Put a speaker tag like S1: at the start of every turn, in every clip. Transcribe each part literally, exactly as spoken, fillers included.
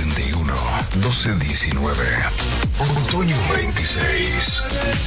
S1: noventa y uno, doce diecinueve. Otoño veintiséis.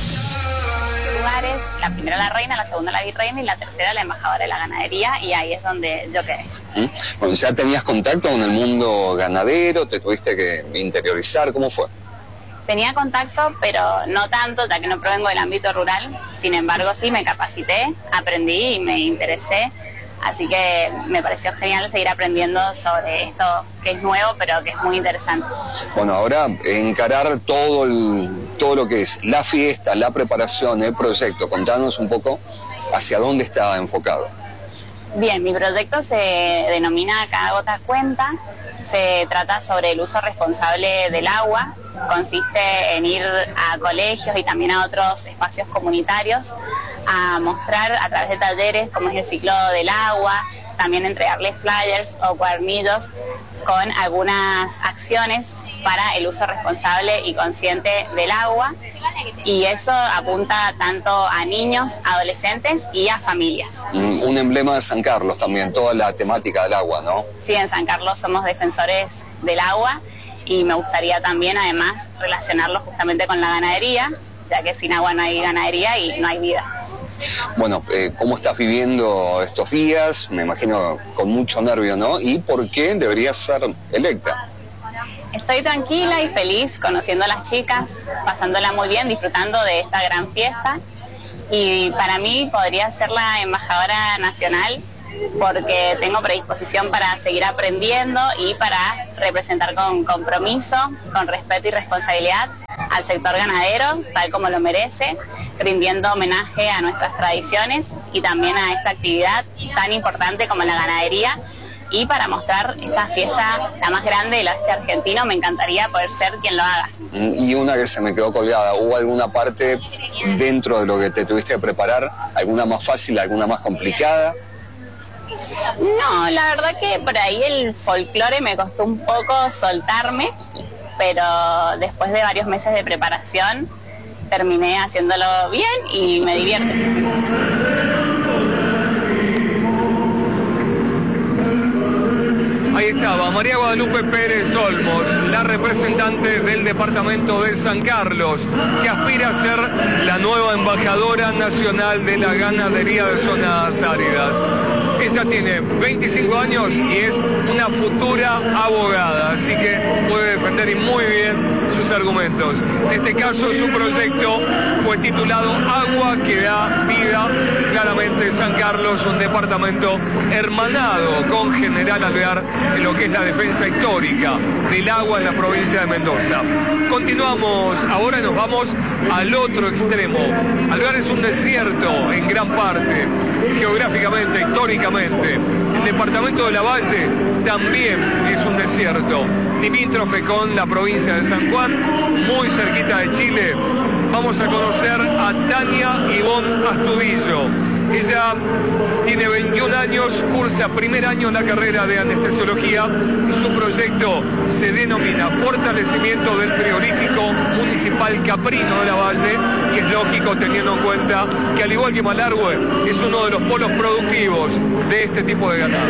S2: Lugares, la primera la reina, la segunda la virreina y la tercera la embajadora de la ganadería, y ahí es donde yo quedé.
S3: ¿Mm? Bueno, ¿ya tenías contacto con el mundo ganadero? ¿Te tuviste que interiorizar? ¿Cómo fue?
S2: Tenía contacto, pero no tanto, ya que no provengo del ámbito rural. Sin embargo, sí me capacité, aprendí y me interesé. Así que me pareció genial seguir aprendiendo sobre esto que es nuevo, pero que es muy interesante.
S3: Bueno, ahora encarar todo, el, todo lo que es la fiesta, la preparación, el proyecto. Contanos un poco hacia dónde está enfocado.
S2: Bien, mi proyecto se denomina Cada Gota Cuenta. Se trata sobre el uso responsable del agua. Consiste en ir a colegios y también a otros espacios comunitarios a mostrar a través de talleres cómo es el ciclo del agua, también entregarles flyers o cuadernillos con algunas acciones para el uso responsable y consciente del agua, y eso apunta tanto a niños, adolescentes y a familias.
S3: Un emblema de San Carlos también, toda la temática del agua, ¿no?
S2: Sí, en San Carlos somos defensores del agua y me gustaría también además relacionarlo justamente con la ganadería, ya que sin agua no hay ganadería y no hay vida.
S3: Bueno, eh, ¿cómo estás viviendo estos días? Me imagino con mucho nervio, ¿no? ¿Y por qué deberías ser electa?
S2: Estoy tranquila y feliz conociendo a las chicas, pasándola muy bien, disfrutando de esta gran fiesta. Y para mí podría ser la embajadora nacional porque tengo predisposición para seguir aprendiendo y para representar con compromiso, con respeto y responsabilidad al sector ganadero, tal como lo merece, rindiendo homenaje a nuestras tradiciones y también a esta actividad tan importante como la ganadería. Y para mostrar esta fiesta, la más grande del oeste argentino, me encantaría poder ser quien lo haga.
S3: Y una que se me quedó colgada, ¿hubo alguna parte dentro de lo que te tuviste que preparar? ¿Alguna más fácil, alguna más complicada?
S2: No, la verdad que por ahí el folclore me costó un poco soltarme, pero después de varios meses de preparación terminé haciéndolo bien y me divierte.
S4: Ahí estaba María Guadalupe Pérez Olmos, la representante del departamento de San Carlos, que aspira a ser la nueva embajadora nacional de la ganadería de zonas áridas. Ella tiene veinticinco años y es una futura abogada, así que puede defender muy bien sus argumentos. En este caso, su proyecto fue titulado Agua que da vida. Claramente San Carlos, un departamento hermanado con General Alvear en lo que es la defensa histórica del agua en la provincia de Mendoza. Continuamos, ahora nos vamos al otro extremo. Alvear es un desierto en gran parte, geográficamente, históricamente. El departamento de Lavalle también es un desierto, limítrofe con la provincia de San Juan, muy cerquita de Chile. Vamos a conocer a Tania Ivonne Astudillo. Ella tiene veintiún años, cursa primer año en la carrera de anestesiología y su proyecto se denomina Fortalecimiento del Frigorífico Municipal Caprino de Lavalle, y es lógico teniendo en cuenta que, al igual que Malargüe, es uno de los polos productivos de este tipo de ganado.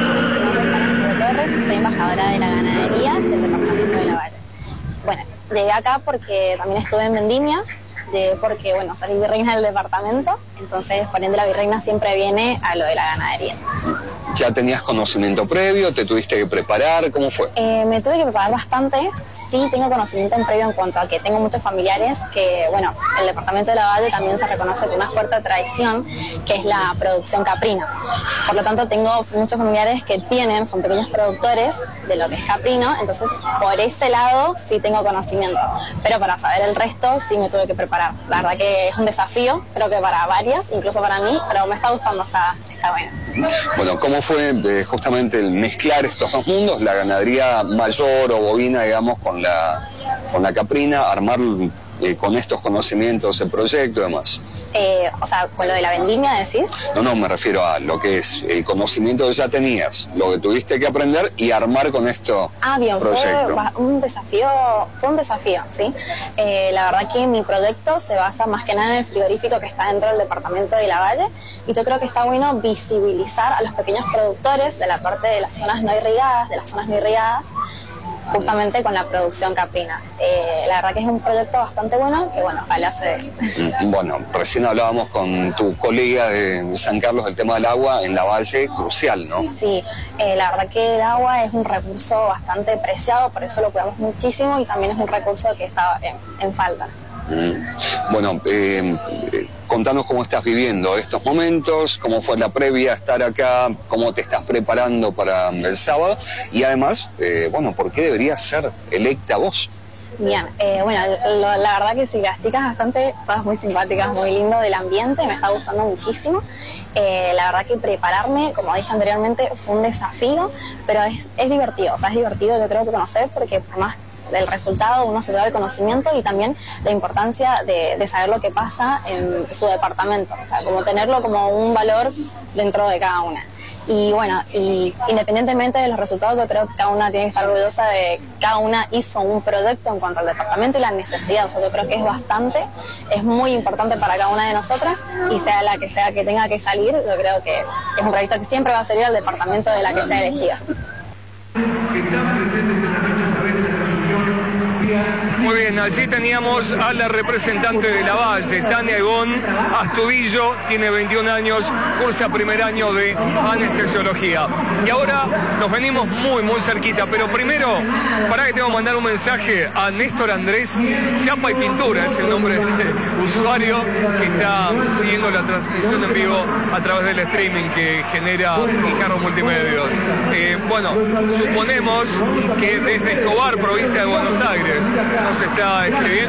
S5: Torres, soy embajadora de la ganadería del departamento de Lavalle. Bueno, llegué acá porque también estuve en vendimia, de, porque bueno, salí virreina del departamento, entonces por ende la virreina siempre viene a lo de la ganadería.
S3: ¿Ya tenías conocimiento previo? ¿Te tuviste que preparar? ¿Cómo fue?
S5: Eh, me tuve que preparar bastante. Sí tengo conocimiento en previo en cuanto a que tengo muchos familiares que, bueno, el departamento de Lavalle también se reconoce por una fuerte tradición que es la producción caprina. Por lo tanto, tengo muchos familiares que tienen, son pequeños productores de lo que es caprino, entonces por ese lado sí tengo conocimiento. Pero para saber el resto sí me tuve que preparar. La verdad que es un desafío, creo que para varias, incluso para mí, pero me está gustando, está, está bueno.
S3: Bueno, ¿cómo fue eh, justamente el mezclar estos dos mundos, la ganadería mayor o bovina, digamos, con la, con la caprina, armar eh, con estos conocimientos el proyecto y demás?
S5: Eh, o sea, con lo de la vendimia, ¿decís?
S3: No, no, me refiero a lo que es el conocimiento que ya tenías, lo que tuviste que aprender y armar con esto.
S5: Ah, bien,
S3: proyecto.
S5: Fue un desafío, fue un desafío, ¿sí? Eh, la verdad que mi proyecto se basa más que nada en el frigorífico que está dentro del departamento de Lavalle, y yo creo que está bueno visibilizar a los pequeños productores de la parte de las zonas no irrigadas, de las zonas no irrigadas, justamente con la producción caprina. Eh, la verdad que es un proyecto bastante bueno, que bueno, ojalá se deje.
S3: Bueno, recién hablábamos con tu colega de San Carlos del tema del agua en la Valle, crucial, ¿no?
S5: Sí, eh, la verdad que el agua es un recurso bastante preciado, por eso lo cuidamos muchísimo y también es un recurso que está en, en falta.
S3: Mm. Bueno, eh, contanos cómo estás viviendo estos momentos, cómo fue la previa a estar acá, cómo te estás preparando para el sábado y además, eh, bueno, ¿por qué deberías ser electa vos?
S5: Bien, eh, bueno, lo, la verdad que sí, las chicas bastante, todas muy simpáticas, muy lindo del ambiente, me está gustando muchísimo. Eh, la verdad que prepararme, como dije anteriormente, fue un desafío, pero es, es divertido, o sea, es divertido yo creo que conocer porque por más del resultado uno se lleva el conocimiento y también la importancia de, de saber lo que pasa en su departamento, o sea, como tenerlo como un valor dentro de cada una. Y bueno, y independientemente de los resultados, yo creo que cada una tiene que estar orgullosa de que cada una hizo un proyecto en cuanto al departamento y la necesidad. O sea, yo creo que es bastante, es muy importante para cada una de nosotras y sea la que sea que tenga que salir, yo creo que es un proyecto que siempre va a servir al departamento de la que sea elegida.
S4: Muy bien, allí teníamos a la representante de la Valle, Tania Ivonne Astudillo, tiene veintiún años, cursa primer año de anestesiología. Y ahora nos venimos muy, muy cerquita, pero primero, para que tengo que mandar un mensaje a Néstor Andrés Chapa y Pintura, es el nombre del usuario que está siguiendo la transmisión en vivo a través del streaming que genera Guijarro Multimedios. Eh, bueno, suponemos que desde Escobar, provincia de Buenos Aires, nos está escribiendo.